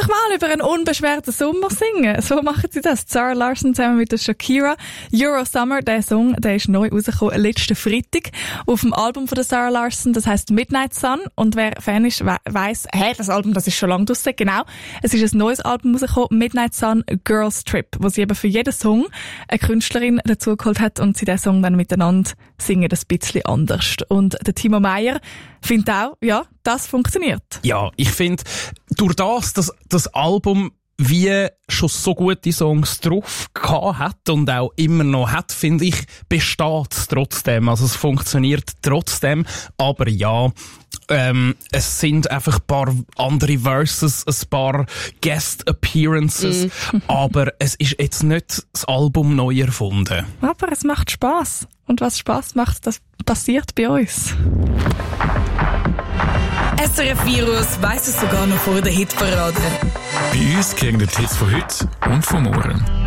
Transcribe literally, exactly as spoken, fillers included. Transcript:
doch mal über einen unbeschwerten Sommer singen. So machen sie das. Zara Larsson zusammen mit der Shakira. Euro Summer, der Song, der ist neu rausgekommen letzten Freitag auf dem Album von der Zara Larsson. Das heisst Midnight Sun. Und wer Fan ist, we- weiss, hä, das Album, das ist schon lange draussen. Genau. Es ist ein neues Album rausgekommen, Midnight Sun Girls Trip, wo sie eben für jeden Song eine Künstlerin dazugeholt hat und sie den Song dann miteinander singen, ein bisschen anders. Und der Timo Meyer findet auch, ja, das funktioniert. Ja, ich finde, durch das, dass das Album wie schon so gute Songs drauf gehabt hat und auch immer noch hat, finde ich, besteht es trotzdem. Also es funktioniert trotzdem. Aber ja, ähm, es sind einfach ein paar andere Verses, ein paar Guest Appearances, mm. aber es ist jetzt nicht das Album neu erfunden. Aber es macht Spass. Und was Spass macht, das passiert bei uns. S R F Virus weiss es sogar noch vor der Hitparade. Bei uns kriegen die Hits von heute und von morgen.